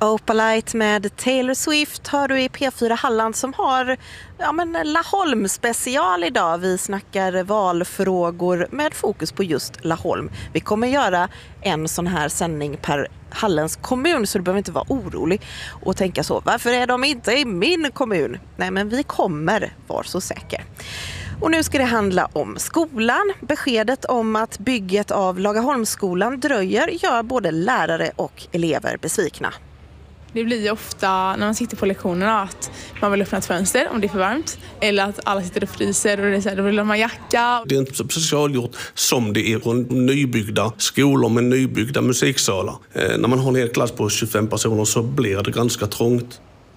Opalite med Taylor Swift hör du i P4 Halland som har Laholm special idag. Vi snackar valfrågor med fokus på just Laholm. Vi kommer göra en sån här sändning per Hallands kommun, så du behöver inte vara orolig och tänka så. Varför är de inte i min kommun? Nej, men vi kommer, var så säker. Och nu ska det handla om skolan. Beskedet om att bygget av Lagaholmsskolan dröjer gör både lärare och elever besvikna. Det blir ju ofta när man sitter på lektionerna att man vill öppna ett fönster om det är för varmt. Eller att alla sitter och fryser och det är så här, då vill de ha jacka. Det är inte så specialgjort som det är runt nybyggda skolor med nybyggda musiksalar. När man har en hel klass på 25 personer så blir det ganska trångt.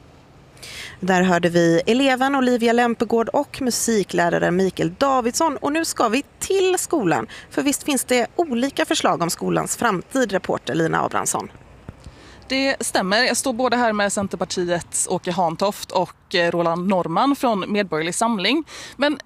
Där hörde vi eleven Olivia Lempegård och musikläraren Mikael Davidsson. Och nu ska vi till skolan. För visst finns det olika förslag om skolans framtid, reporter Lina Abrahamsson. Det stämmer. Jag står både här med Centerpartiets Åke Hantoft och Roland Norman från Medborgerlig Samling. Men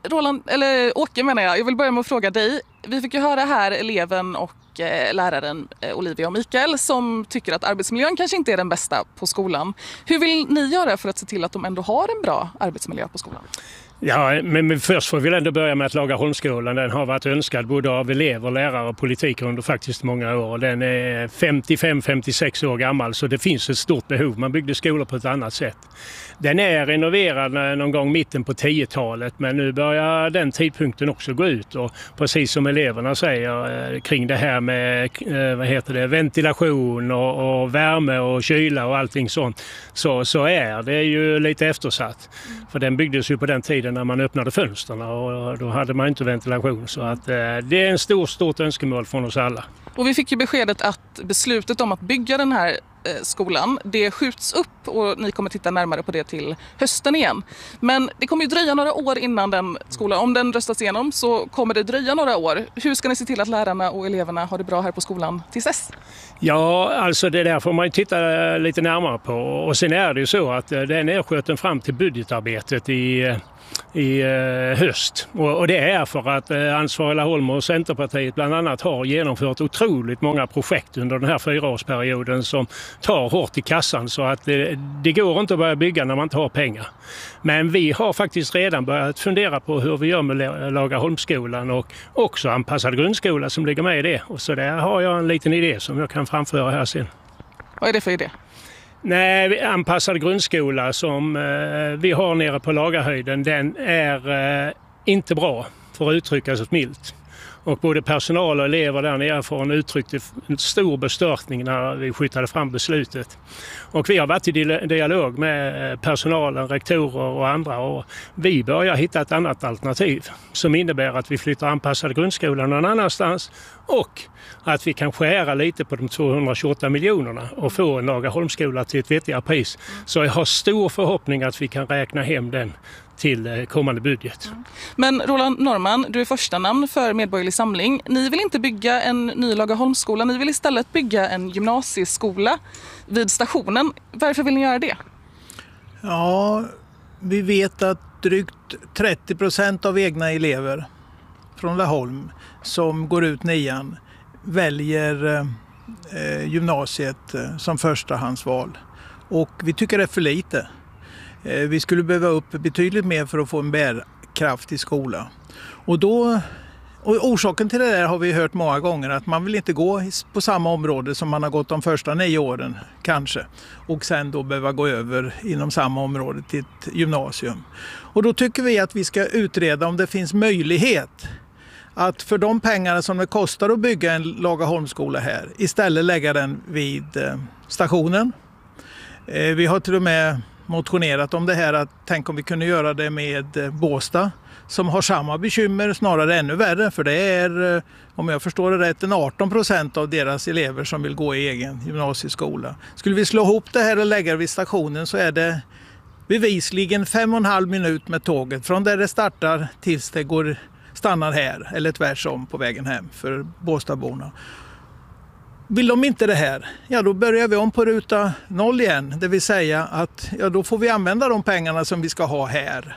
Åke menar jag vill börja med att fråga dig. Vi fick ju höra här eleven och läraren Olivia och Mikael som tycker att arbetsmiljön kanske inte är den bästa på skolan. Hur vill ni göra för att se till att de ändå har en bra arbetsmiljö på skolan? Ja, men först får vi ändå börja med att Lagaholmsskolan. Den har varit önskad både av elever, lärare och politiker under faktiskt många år. Den är 55-56 år gammal, så det finns ett stort behov. Man byggde skolor på ett annat sätt. Den är renoverad någon gång mitten på 10-talet, men nu börjar den tidpunkten också gå ut. Och precis som eleverna säger kring det här med ventilation och värme och kyla och allting sånt, så är det ju lite eftersatt. För den byggdes ju på den tiden när man öppnade fönsterna och då hade man inte ventilation. Så att det är en stort önskemål från oss alla. Och vi fick ju beskedet att beslutet om att bygga den här skolan, det skjuts upp och ni kommer titta närmare på det till hösten igen. Men det kommer ju dröja några år innan den skolan, om den röstas igenom så kommer det dröja några år. Hur ska ni se till att lärarna och eleverna har det bra här på skolan tills dess? Ja, alltså det där får man ju titta lite närmare på. Och sen är det ju så att den är sköten fram till budgetarbetet i höst. Och det är för att ansvariga Laholm och Centerpartiet bland annat har genomfört otroligt många projekt under den här 4-årsperioden som tar hårt i kassan, så att det går inte att börja bygga när man inte har pengar. Men vi har faktiskt redan börjat fundera på hur vi gör med Lagaholmsskolan och också anpassad grundskola som ligger med i det. Och så där har jag en liten idé som jag kan framföra här sen. Vad är det för idé? Nej, anpassad grundskola som vi har nere på Lagarhöjden, den är inte bra för att uttrycka sig milt. Och både personal och elever där nere får uttryckt en stor bestörtning när vi skyttade fram beslutet. Och vi har varit i dialog med personalen, rektorer och andra, och vi börjar hitta ett annat alternativ som innebär att vi flyttar anpassad grundskolan någon annanstans och att vi kan skära lite på de 228 miljonerna och få en Lagaholmsskola till ett vettigare pris. Så jag har stor förhoppning att vi kan räkna hem den till kommande budget. Men Roland Norman, du är första namn för Medborgerlig Samling. Ni vill inte bygga en ny Lagaholmsskola, ni vill istället bygga en gymnasieskola vid stationen. Varför vill ni göra det? Ja, vi vet att drygt 30% av egna elever från Laholm som går ut 9:an väljer gymnasiet som förstahandsval. Och vi tycker det är för lite. Vi skulle behöva upp betydligt mer för att få en bärkraftig skola. Och orsaken till det där har vi hört många gånger, att man vill inte gå på samma område som man har gått de första 9 åren kanske. Och sen då behöva gå över inom samma område till ett gymnasium. Och då tycker vi att vi ska utreda om det finns möjlighet att för de pengarna som det kostar att bygga en Lagaholmsskola här istället lägga den vid stationen. Vi har till och med motionerat om det här, att tänk om vi kunde göra det med Båstad som har samma bekymmer, snarare ännu värre, för det är, om jag förstår det rätt, 18% av deras elever som vill gå i egen gymnasieskola. Skulle vi slå ihop det här och lägga det vid stationen så är det bevisligen 5,5 minut med tåget från där det startar tills det stannar här, eller tvärsom på vägen hem för Båstadborna. Vill de inte det här, ja då börjar vi om på ruta 0 igen. Det vill säga att då får vi använda de pengarna som vi ska ha här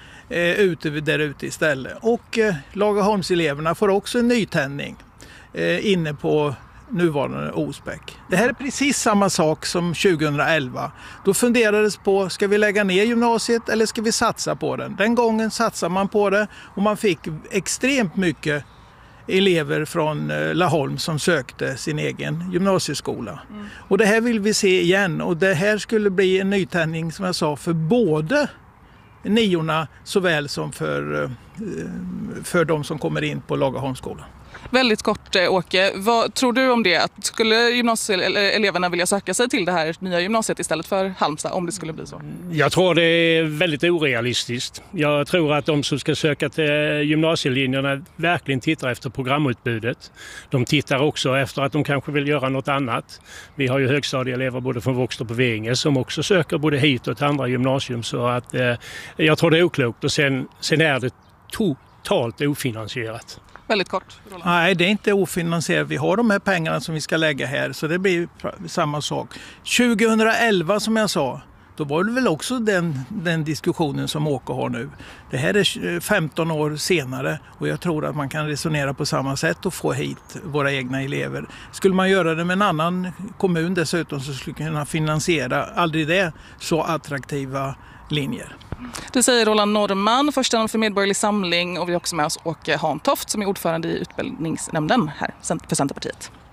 där ute istället. Och Lagaholmseleverna får också en nytändning inne på nuvarande Osbeck. Det här är precis samma sak som 2011. Då funderades på, ska vi lägga ner gymnasiet eller ska vi satsa på den? Den gången satsade man på det och man fick extremt mycket elever från Laholm som sökte sin egen gymnasieskola. Och det här vill vi se igen, och det här skulle bli en nytändning som jag sa för både niorna såväl som för de som kommer in på Lagaholmsskolan. Väldigt kort, Åke. Vad tror du om det? Skulle gymnasieeleverna vilja söka sig till det här nya gymnasiet istället för Halmstad om det skulle bli så? Jag tror det är väldigt orealistiskt. Jag tror att de som ska söka till gymnasielinjerna verkligen tittar efter programutbudet. De tittar också efter att de kanske vill göra något annat. Vi har ju högstadieelever både från Våxtorp och Veinge som också söker både hit och till andra gymnasium. Så att, jag tror det är oklokt, och sen är det totalt ofinansierat. Väldigt kort, Roland. Nej, det är inte ofinansierat. Vi har de här pengarna som vi ska lägga här, så det blir samma sak. 2011 som jag sa, då var det väl också den diskussionen som Åke har nu. Det här är 15 år senare och jag tror att man kan resonera på samma sätt och få hit våra egna elever. Skulle man göra det med en annan kommun dessutom så skulle man kunna finansiera aldrig det så attraktiva linjer. Det säger Roland Norrman, första för Medborgerlig Samling, och vi har också med oss Åke Hantoft som är ordförande i utbildningsnämnden här för Centerpartiet.